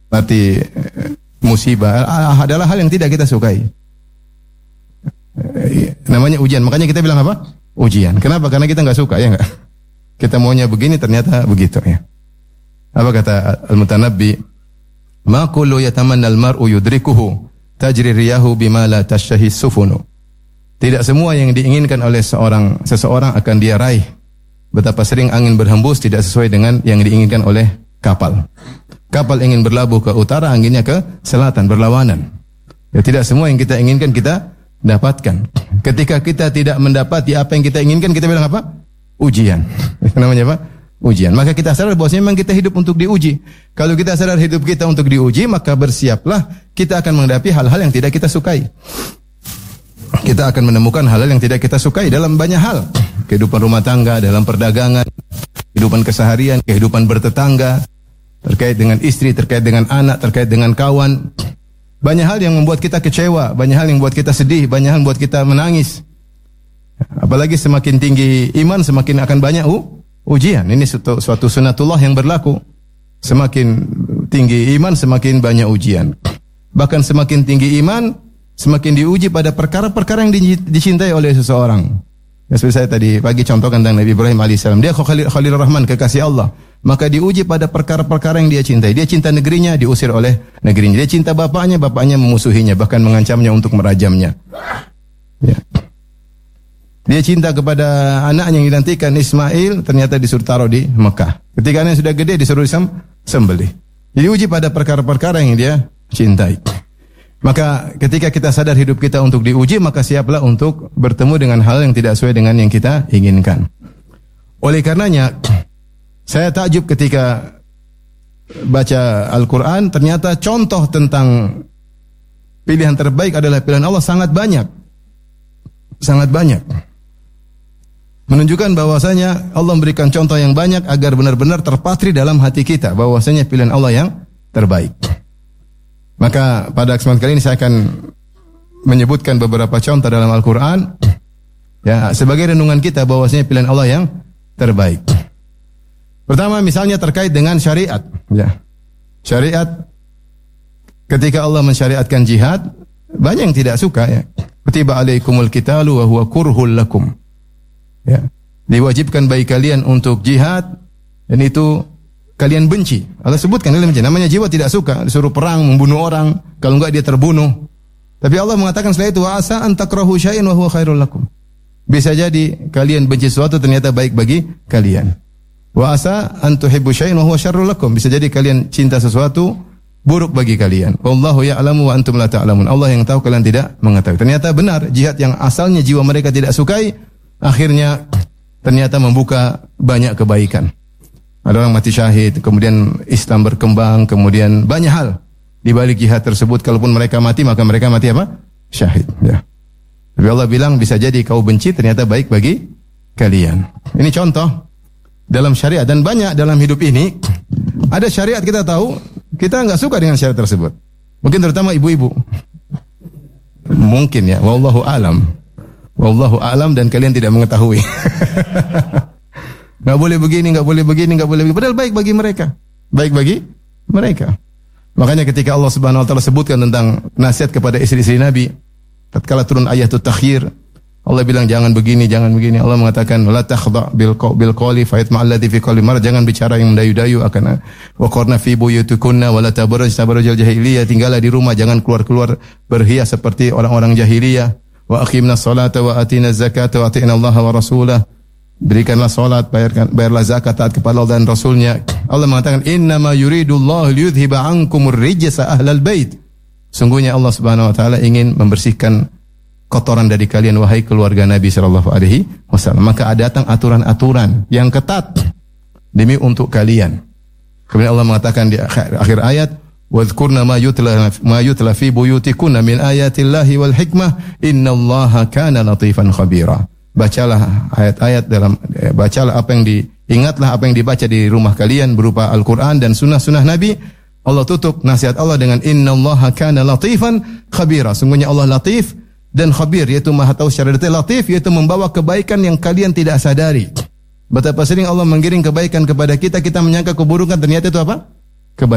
arti musibah adalah hal yang tidak kita sukai. Namanya ujian. Makanya kita bilang apa? Ujian. Kenapa? Karena kita nggak suka, ya nggak? Kita maunya begini, ternyata begitu, ya. Apa kata Al-Mutanabbi? Ma kullu yatamanna al-mar'u yudrikuhu tajri riyahu bima la tashtahi sufunu. Tidak semua yang diinginkan oleh seseorang akan dia raih. Betapa sering angin berhembus tidak sesuai dengan yang diinginkan oleh kapal. Kapal ingin berlabuh ke utara, anginnya ke selatan, berlawanan. Ya, tidak semua yang kita inginkan kita dapatkan. Ketika kita tidak mendapati apa yang kita inginkan, kita bilang apa? Ujian. Namanya apa? Ujian. Maka kita sadar bahwasanya memang kita hidup untuk diuji. Kalau kita sadar hidup kita untuk diuji, maka bersiaplah kita akan menghadapi hal-hal yang tidak kita sukai. Kita akan menemukan hal-hal yang tidak kita sukai dalam banyak hal. Kehidupan rumah tangga, dalam perdagangan, kehidupan keseharian, kehidupan bertetangga, terkait dengan istri, terkait dengan anak, terkait dengan kawan. Banyak hal yang membuat kita kecewa, banyak hal yang membuat kita sedih, banyak hal yang membuat kita menangis. Apalagi semakin tinggi iman, semakin akan banyak ujian. Ini suatu sunatullah yang berlaku. Semakin tinggi iman, semakin banyak ujian. Bahkan semakin tinggi iman, semakin diuji pada perkara-perkara yang dicintai oleh seseorang. Ya, seperti saya tadi pagi contohkan tentang Nabi Ibrahim alaihissalam. Dia Khalilur Rahman, kekasih Allah. Maka diuji pada perkara-perkara yang dia cintai. Dia cinta negerinya, diusir oleh negerinya. Dia cinta bapaknya, bapaknya memusuhinya, bahkan mengancamnya untuk merajamnya. Ya. Dia cinta kepada anaknya yang dinantikan Ismail, ternyata disuruh taruh di Mekah. Ketika anaknya sudah gede, disuruh sembelih. Jadi uji pada perkara-perkara yang dia cintai. Maka ketika kita sadar hidup kita untuk diuji, maka siaplah untuk bertemu dengan hal yang tidak sesuai dengan yang kita inginkan. Oleh karenanya, saya takjub ketika baca Al-Quran, ternyata contoh tentang pilihan terbaik adalah pilihan Allah sangat banyak. Sangat banyak. Menunjukkan bahwasanya Allah memberikan contoh yang banyak agar benar-benar terpatri dalam hati kita bahwasanya pilihan Allah yang terbaik. Maka pada kesempatan kali ini saya akan menyebutkan beberapa contoh dalam Al-Quran, ya, sebagai renungan kita bahwasanya pilihan Allah yang terbaik. Pertama, misalnya terkait dengan syariat. Ya. Syariat, ketika Allah mensyariatkan jihad, banyak yang tidak suka. Ya. Kutiba alaikumul qitalu wa huwa kurhul lakum. Ya. Diwajibkan bagi kalian untuk jihad, dan itu kalian benci. Allah sebutkan dalam benci. Namanya jiwa tidak suka, disuruh perang, membunuh orang, kalau enggak dia terbunuh. Tapi Allah mengatakan setelah itu, wa asa an takrahu syai'an wa huwa khairul lakum. Bisa jadi kalian benci sesuatu ternyata baik bagi kalian. Wa asa an tuhibbu syai'an wa huwa syarrul lakum. Bisa jadi kalian cinta sesuatu buruk bagi kalian. Wallahu ya'lamu wa antum la ta'lamun. Allah yang tahu, kalian tidak mengetahui. Ternyata benar, jihad yang asalnya jiwa mereka tidak sukai, akhirnya ternyata membuka banyak kebaikan. Ada orang mati syahid, kemudian Islam berkembang, kemudian banyak hal di balik jihad tersebut. Kalaupun mereka mati, maka mereka mati apa? Syahid. Ya. Tapi Allah bilang bisa jadi kau benci, ternyata baik bagi kalian. Ini contoh dalam syariat, dan banyak dalam hidup ini. Ada syariat kita tahu, kita nggak suka dengan syariat tersebut. Mungkin terutama ibu-ibu. Mungkin ya, wallahu alam. Wallahu alam, dan kalian tidak mengetahui. Nggak boleh begini, nggak boleh begini, nggak boleh begini. Padahal baik bagi mereka. Baik bagi mereka. Makanya ketika Allah Subhanahu wa taala sebutkan tentang nasihat kepada istri-istri Nabi, tatkala turun ayatut takhyir, Allah bilang jangan begini, jangan begini. Allah mengatakan la takhdha bil qawli fa yatma alladhi fi qalbi marad. Jangan bicara yang mendayu-dayu, akan wa qarna fi buyutikunna wa la tabarrujal jahiliyah. Tinggallah di rumah, jangan keluar-keluar berhias seperti orang-orang jahiliyah. Wa aqimna sholata wa atina zakata wa atina Allah wa rasulah. Berikanlah salat, bayarlah zakat, taat kepada Allah dan Rasulnya. Allah mengatakan innama yuridullahu liyudhhiba ankumur rijsa ahlal bait. Sungguhnya Allah Subhanahu wa taala ingin membersihkan kotoran dari kalian wahai keluarga Nabi sallallahu alaihi wasallam. Maka ada datang aturan-aturan yang ketat demi untuk kalian. Kemudian Allah mengatakan di akhir ayat, wadhkurna ma yutla fi buyutikunna min ayatillahi wal hikmah innallaha kana latifan khabira. Bacalah ayat-ayat bacalah apa yang ingatlah apa yang dibaca di rumah kalian berupa Al-Quran dan sunnah-sunnah Nabi. Allah tutup nasihat Allah dengan innallaha kana latifan khabira. Sungguhnya Allah latif dan khabir, yaitu maha tahu secara detail. Latif yaitu membawa kebaikan yang kalian tidak sadari. Betapa sering Allah menggiring kebaikan kepada kita, kita menyangka keburukan, ternyata itu apa?